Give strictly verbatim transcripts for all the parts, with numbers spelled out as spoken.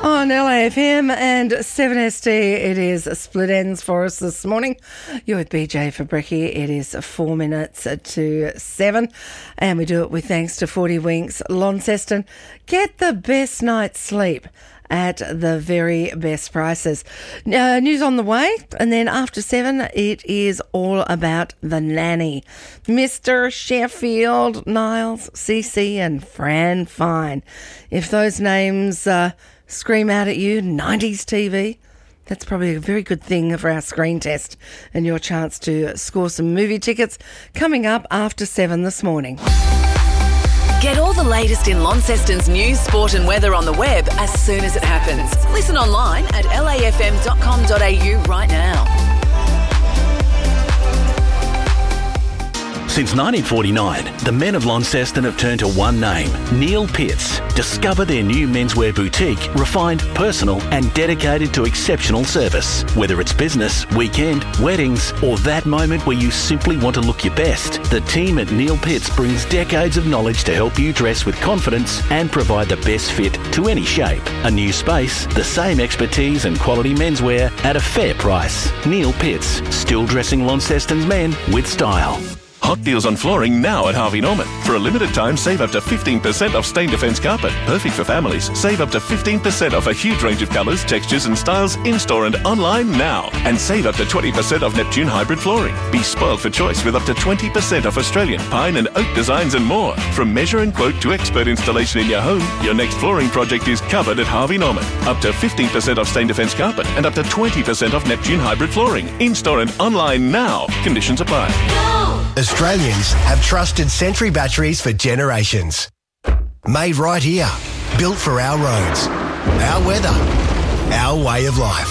On L A F M and seven S D, it is split ends for us this morning. You're with B J Fabricki. It is four minutes to seven, and we do it with thanks to forty Winks Launceston. Get the best night's sleep at the very best prices. Uh, news on the way, and then after seven, it is all about the nanny. Mister Sheffield, Niles, Cece and Fran Fine. If those names uh, scream out at you, nineties T V, that's probably a very good thing for our screen test and your chance to score some movie tickets coming up after seven this morning. Get all the latest in Launceston's news, sport and weather on the web as soon as it happens. Listen online at l a f m dot com dot a u right now. Since nineteen forty-nine, the men of Launceston have turned to one name, Neil Pitts. Discover their new menswear boutique, refined, personal and dedicated to exceptional service. Whether it's business, weekend, weddings or that moment where you simply want to look your best, the team at Neil Pitts brings decades of knowledge to help you dress with confidence and provide the best fit to any shape. A new space, the same expertise and quality menswear at a fair price. Neil Pitts, still dressing Launceston's men with style. Hot deals on flooring now at Harvey Norman. For a limited time, save up to fifteen percent off Stain Defence carpet. Perfect for families. Save up to fifteen percent off a huge range of colours, textures and styles in-store and online now. And save up to twenty percent off Neptune hybrid flooring. Be spoiled for choice with up to twenty percent off Australian, pine and oak designs and more. From measure and quote to expert installation in your home, your next flooring project is covered at Harvey Norman. Up to fifteen percent off Stain Defence carpet and up to twenty percent off Neptune hybrid flooring. In-store and online now. Conditions apply. Go! Australians have trusted Sentry batteries for generations. Made right here, built for our roads, our weather, our way of life.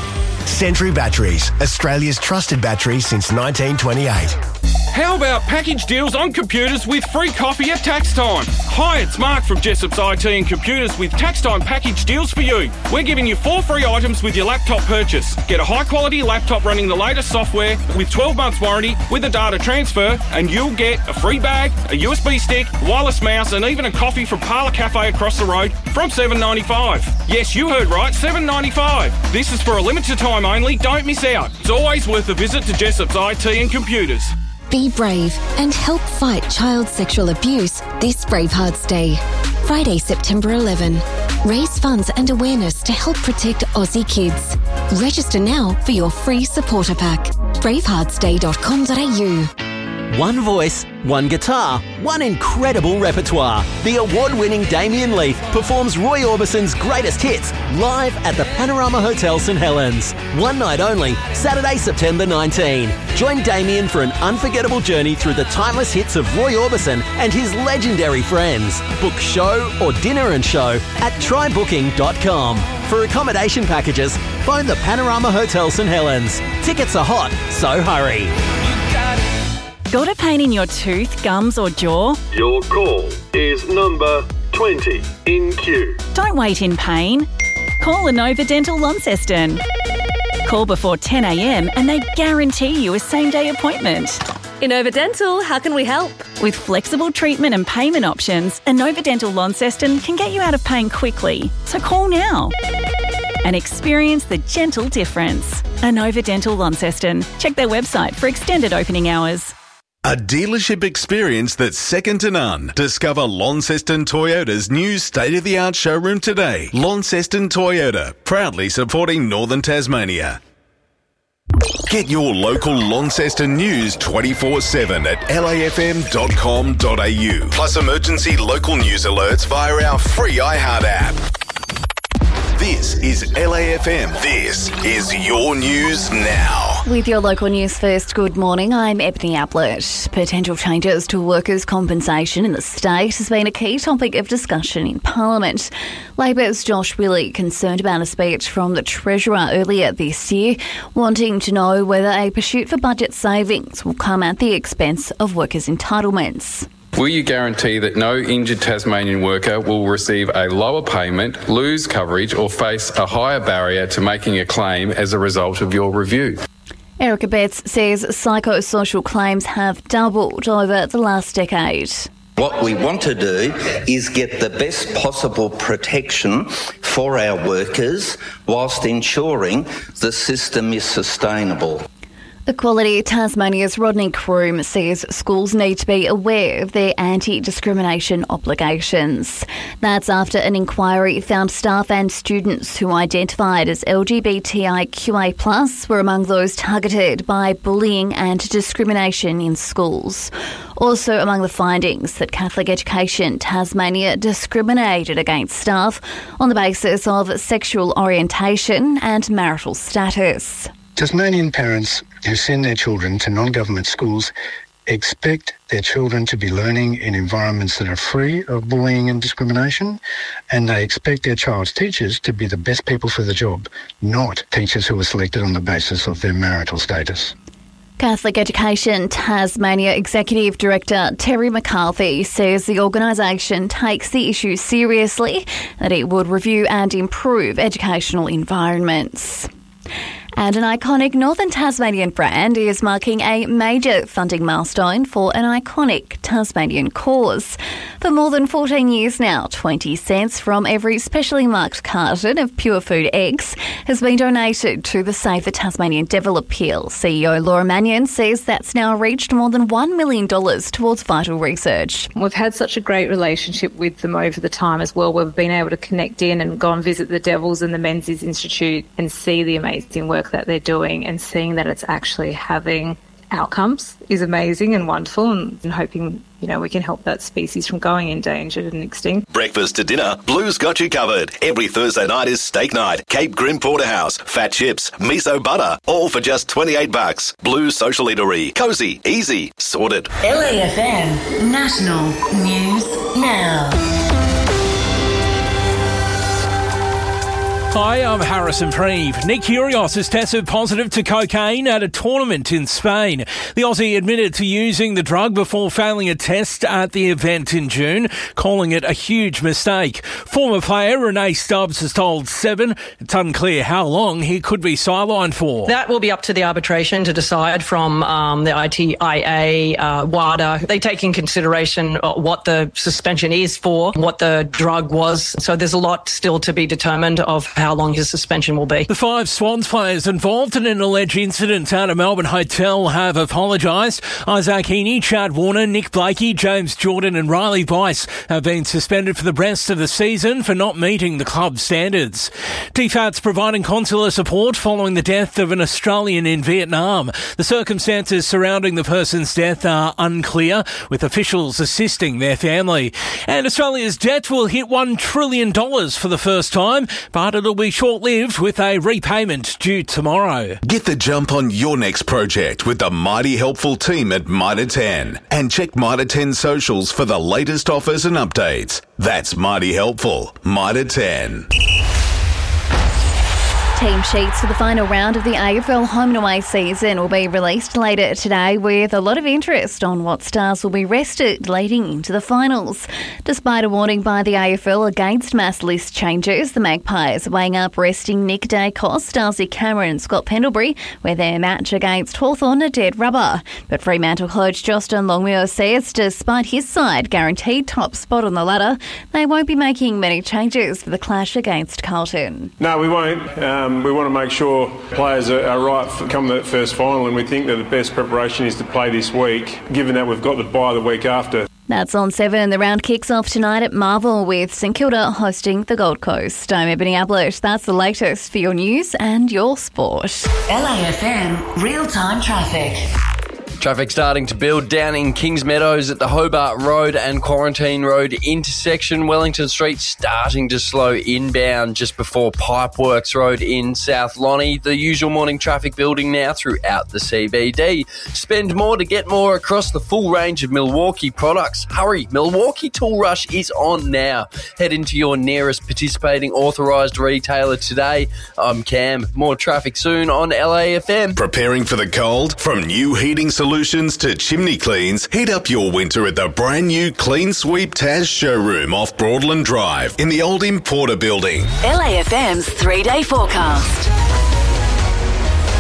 Sentry Batteries, Australia's trusted battery since nineteen twenty-eight. How about package deals on computers with free coffee at tax time? Hi, it's Mark from Jessop's I T and Computers with tax time package deals for you. We're giving you four free items with your laptop purchase. Get a high quality laptop running the latest software with twelve months warranty with a data transfer, and you'll get a free bag, a U S B stick, wireless mouse and even a coffee from Parlour Cafe across the road from seven dollars ninety-five. Yes, you heard right, seven dollars ninety-five. This is for a limited time only, don't miss out. It's always worth a visit to Jessop's I T and Computers. Be brave and help fight child sexual abuse this Bravehearts Day. Friday, September eleventh. Raise funds and awareness to help protect Aussie kids. Register now for your free supporter pack. bravehearts day dot com dot a u. One voice, one guitar, one incredible repertoire. The award-winning Damien Leith performs Roy Orbison's greatest hits live at the Panorama Hotel St Helens. One night only, Saturday, September nineteenth. Join Damien for an unforgettable journey through the timeless hits of Roy Orbison and his legendary friends. Book show or dinner and show at try booking dot com. For accommodation packages, phone the Panorama Hotel St Helens. Tickets are hot, so hurry. Got a pain in your tooth, gums or jaw? Your call is number twenty in queue. Don't wait in pain. Call Inova Dental Launceston. Call before ten a m and they guarantee you a same-day appointment. Inova Dental, how can we help? With flexible treatment and payment options, Inova Dental Launceston can get you out of pain quickly. So call now and experience the gentle difference. Inova Dental Launceston. Check their website for extended opening hours. A dealership experience that's second to none. Discover Launceston Toyota's new state-of-the-art showroom today. Launceston Toyota, proudly supporting Northern Tasmania. Get your local Launceston news twenty-four seven at l a f m dot com dot a u. Plus emergency local news alerts via our free iHeart app. This is L A F M. This is your news now. With your local news first, good morning. I'm Ebony Ablett. Potential changes to workers' compensation in the state has been a key topic of discussion in Parliament. Labor's Josh Willey concerned about a speech from the Treasurer earlier this year, wanting to know whether a pursuit for budget savings will come at the expense of workers' entitlements. Will you guarantee that no injured Tasmanian worker will receive a lower payment, lose coverage or face a higher barrier to making a claim as a result of your review? Erica Betts says psychosocial claims have doubled over the last decade. What we want to do is get the best possible protection for our workers whilst ensuring the system is sustainable. Equality Tasmania's Rodney Croom says schools need to be aware of their anti-discrimination obligations. That's after an inquiry found staff and students who identified as L G B T I Q A plus were among those targeted by bullying and discrimination in schools. Also among the findings that Catholic Education Tasmania discriminated against staff on the basis of sexual orientation and marital status. Tasmanian parents who send their children to non-government schools expect their children to be learning in environments that are free of bullying and discrimination, and they expect their child's teachers to be the best people for the job, not teachers who are selected on the basis of their marital status. Catholic Education Tasmania Executive Director Terry McCarthy says the organisation takes the issue seriously, that it would review and improve educational environments. And an iconic Northern Tasmanian brand is marking a major funding milestone for an iconic Tasmanian cause. For more than fourteen years now, twenty cents from every specially marked carton of Pure Food eggs has been donated to the Save the Tasmanian Devil appeal. C E O Laura Mannion says that's now reached more than one million dollars towards vital research. We've had such a great relationship with them over the time as well. We've been able to connect in and go and visit the Devils and the Menzies Institute and see the amazing work that they're doing, and seeing that it's actually having outcomes is amazing and wonderful, and, and hoping, you know, we can help that species from going endangered and extinct. Breakfast to dinner, Blue's got you covered. Every Thursday night is steak night. Cape Grim Porterhouse, fat chips, miso butter, all for just twenty-eight bucks. Blue's Social Eatery. Cozy, easy, sorted. L A F M National News Now. Hi, I'm Harrison Preeve. Nick Kyrgios has tested positive to cocaine at a tournament in Spain. The Aussie admitted to using the drug before failing a test at the event in June, calling it a huge mistake. Former player Renee Stubbs has told Seven it's unclear how long he could be sidelined for. That will be up to the arbitration to decide from um, the I T I A, uh, WADA. They take in consideration what the suspension is for, what the drug was. So there's a lot still to be determined of how long his suspension will be. The five Swans players involved in an alleged incident at a Melbourne hotel have apologised. Isaac Heaney, Chad Warner, Nick Blakey, James Jordan and Riley Bice have been suspended for the rest of the season for not meeting the club standards. T FAT's providing consular support following the death of an Australian in Vietnam. The circumstances surrounding the person's death are unclear, with officials assisting their family. And Australia's debt will hit one trillion dollars for the first time, but it'll be short-lived with a repayment due tomorrow. Get the jump on your next project with the mighty helpful team at Mitre ten. And check Mitre ten socials for the latest offers and updates. That's mighty helpful. Mitre ten. Team sheets for the final round of the A F L home and away season will be released later today, with a lot of interest on what stars will be rested leading into the finals. Despite a warning by the A F L against mass list changes, the Magpies are weighing up resting Nick Dacos, Darcy Cameron and Scott Pendlebury, where their match against Hawthorn are dead rubber. But Fremantle coach Justin Longmuir says despite his side guaranteed top spot on the ladder, they won't be making many changes for the clash against Carlton. No, we won't. Um, we want to make sure players are, are right for come that first final, and we think that the best preparation is to play this week, given that we've got the bye the week after. That's on seven. The round kicks off tonight at Marvel with St Kilda hosting the Gold Coast. I'm Ebony Ablett. That's the latest for your news and your sport. L A F M real-time traffic. Traffic starting to build down in Kings Meadows at the Hobart Road and Quarantine Road intersection. Wellington Street starting to slow inbound just before Pipeworks Road in South Lonnie. The usual morning traffic building now throughout the C B D. Spend more to get more across the full range of Milwaukee products. Hurry, Milwaukee Tool Rush is on now. Head into your nearest participating authorised retailer today. I'm Cam. More traffic soon on L A F M. Preparing for the cold? From new heating solutions Solutions to chimney cleans, heat up your winter at the brand new Clean Sweep Taz showroom off Broadland Drive in the old Importer building. L A F M's three-day forecast.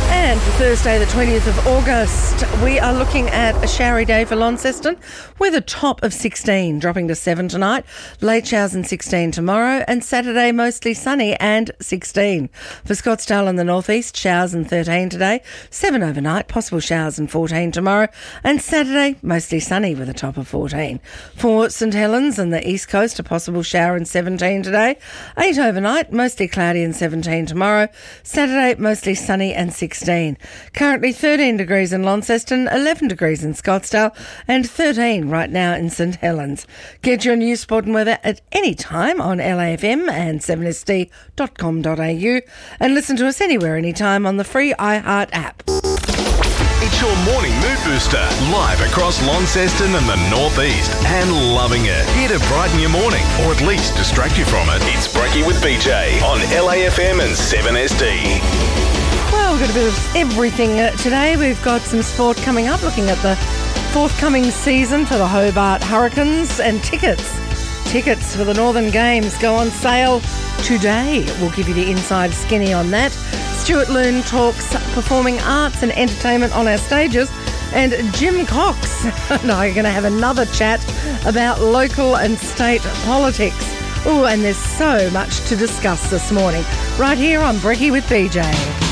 And for Thursday, the twentieth of August, we are looking at a showery day for Launceston with a top of sixteen, dropping to seven tonight. Late showers and sixteen tomorrow, and Saturday mostly sunny and sixteen. For Scottsdale and the northeast, showers and thirteen today, seven overnight, possible showers and fourteen tomorrow, and Saturday mostly sunny with a top of fourteen. For St Helens and the east coast, a possible shower and seventeen today, eight overnight, mostly cloudy and seventeen tomorrow, Saturday mostly sunny and sixteen. Currently thirteen degrees in Launceston, eleven degrees in Scottsdale, and thirteen right now in St Helens. Get your news, sport and weather at any time on L A F M and seven S D dot com dot a u, and listen to us anywhere, anytime on the free iHeart app. It's your morning mood booster, live across Launceston and the northeast, and loving it. Here to brighten your morning, or at least distract you from it. It's Brekkie with B J on L A F M and seven S D. Well, we've got a bit of everything uh, today. We've got some sport coming up, looking at the forthcoming season for the Hobart Hurricanes, and tickets. Tickets for the Northern Games go on sale today. We'll give you the inside skinny on that. Stuart Loon talks performing arts and entertainment on our stages. And Jim Cox and I are going to have another chat about local and state politics. Oh, and there's so much to discuss this morning, right here on Brekkie with B J.